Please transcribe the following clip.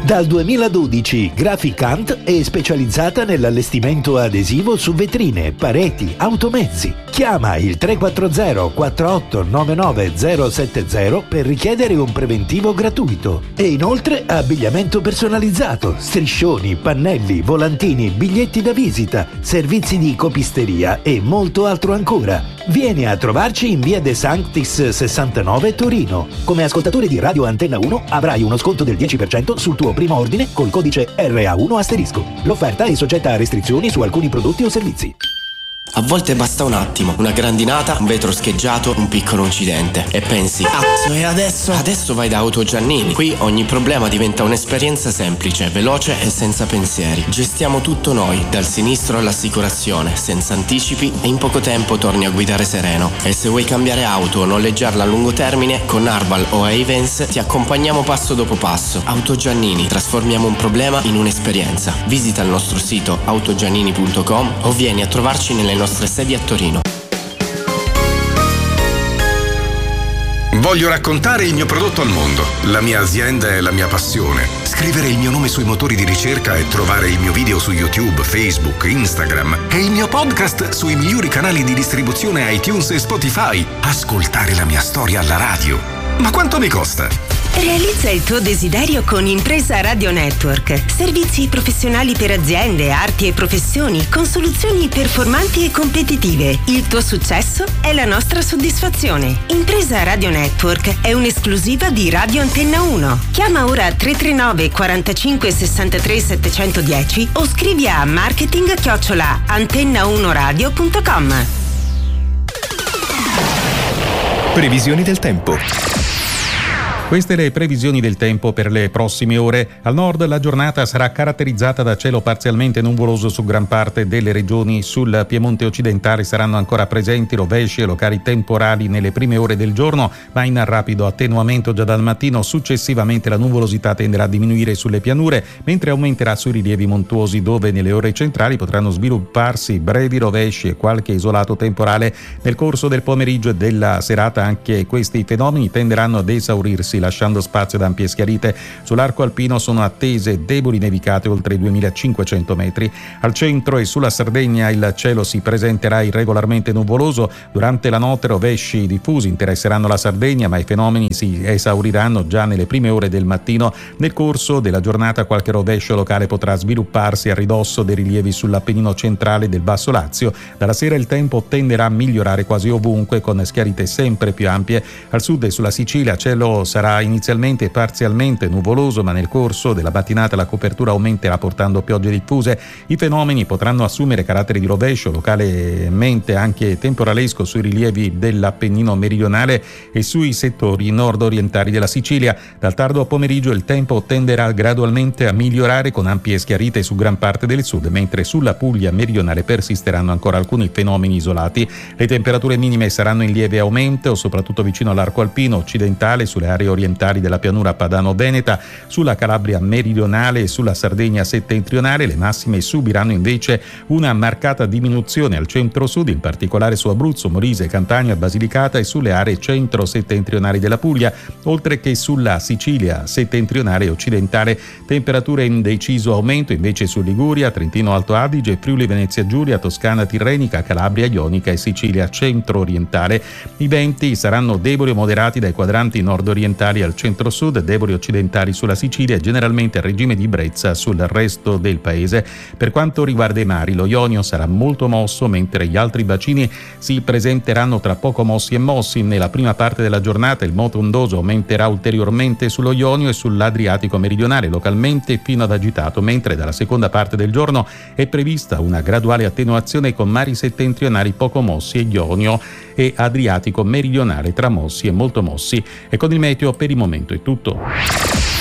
Dal 2012 Graficant è specializzata nell'allestimento adesivo su vetrine, pareti, automezzi. Chiama il 340 4899 070 per richiedere un preventivo gratuito. E inoltre abbigliamento personalizzato, striscioni, pannelli, volantini, biglietti da visita, servizi di copisteria e molto altro ancora. Vieni a trovarci in via De Sanctis 69 Torino. Come ascoltatore di Radio Antenna 1 avrai uno sconto del 10% sul tuo primo ordine col codice RA1**. L'offerta è soggetta a restrizioni su alcuni prodotti o servizi. A volte basta un attimo, una grandinata, un vetro scheggiato, un piccolo incidente e pensi, cazzo, e adesso? Adesso vai da Auto Giannini. Qui ogni problema diventa un'esperienza semplice, veloce e senza pensieri. Gestiamo tutto noi, dal sinistro all'assicurazione, senza anticipi e in poco tempo torni a guidare sereno. E se vuoi cambiare auto o noleggiarla a lungo termine, con Arval o Ayvens ti accompagniamo passo dopo passo. Auto Giannini, trasformiamo un problema in un'esperienza. Visita il nostro sito autogiannini.com o vieni a trovarci nelle nostre sedi a Torino. Voglio raccontare il mio prodotto al mondo. La mia azienda è la mia passione. Scrivere il mio nome sui motori di ricerca e trovare il mio video su YouTube, Facebook, Instagram e il mio podcast sui migliori canali di distribuzione iTunes e Spotify. Ascoltare la mia storia alla radio. Ma quanto mi costa? Realizza il tuo desiderio con Impresa Radio Network. Servizi professionali per aziende, arti e professioni con soluzioni performanti e competitive. Il tuo successo è la nostra soddisfazione. Impresa Radio Network è un'esclusiva di Radio Antenna 1. Chiama ora 339 45 63 710 o scrivi a marketing@antenna1radio.com. Previsioni del tempo. Queste le previsioni del tempo per le prossime ore. Al nord la giornata sarà caratterizzata da cielo parzialmente nuvoloso su gran parte delle regioni. Sul Piemonte occidentale saranno ancora presenti rovesci e locali temporali nelle prime ore del giorno, ma in rapido attenuamento già dal mattino. Successivamente la nuvolosità tenderà a diminuire sulle pianure, mentre aumenterà sui rilievi montuosi, dove nelle ore centrali potranno svilupparsi brevi rovesci e qualche isolato temporale. Nel corso del pomeriggio e della serata anche questi fenomeni tenderanno ad esaurirsi, lasciando spazio ad ampie schiarite. Sull'arco alpino sono attese deboli nevicate oltre i 2500 metri. Al centro e sulla Sardegna il cielo si presenterà irregolarmente nuvoloso. Durante la notte rovesci diffusi interesseranno la Sardegna, ma i fenomeni si esauriranno già nelle prime ore del mattino. Nel corso della giornata qualche rovescio locale potrà svilupparsi a ridosso dei rilievi sull'Appennino centrale del Basso Lazio. Dalla sera il tempo tenderà a migliorare quasi ovunque, con schiarite sempre più ampie. Al sud e sulla Sicilia cielo sarà inizialmente parzialmente nuvoloso, ma nel corso della mattinata la copertura aumenterà portando piogge diffuse. I fenomeni potranno assumere carattere di rovescio, localmente anche temporalesco, sui rilievi dell'Appennino meridionale e sui settori nord-orientali della Sicilia. Dal tardo pomeriggio il tempo tenderà gradualmente a migliorare, con ampie schiarite su gran parte del sud, mentre sulla Puglia meridionale persisteranno ancora alcuni fenomeni isolati. Le temperature minime saranno in lieve aumento, soprattutto vicino all'arco alpino occidentale, sulle aree orientali della pianura padano-veneta, sulla Calabria meridionale e sulla Sardegna settentrionale. Le massime subiranno invece una marcata diminuzione al centro-sud, in particolare su Abruzzo, Molise, Campania, Basilicata e sulle aree centro-settentrionali della Puglia, oltre che sulla Sicilia settentrionale e occidentale. Temperature in deciso aumento invece su Liguria, Trentino Alto Adige, Friuli Venezia Giulia, Toscana Tirrenica, Calabria Ionica e Sicilia centro-orientale. I venti saranno deboli o moderati dai quadranti nord-orientali al centro-sud, deboli occidentali sulla Sicilia e generalmente a regime di brezza sul resto del paese. Per quanto riguarda i mari, lo Ionio sarà molto mosso, mentre gli altri bacini si presenteranno tra poco mossi e mossi. Nella prima parte della giornata il moto ondoso aumenterà ulteriormente sullo Ionio e sull'Adriatico meridionale, localmente fino ad agitato, mentre dalla seconda parte del giorno è prevista una graduale attenuazione, con mari settentrionali poco mossi e Ionio e Adriatico meridionale tra mossi e molto mossi. E con il meteo per il momento è tutto.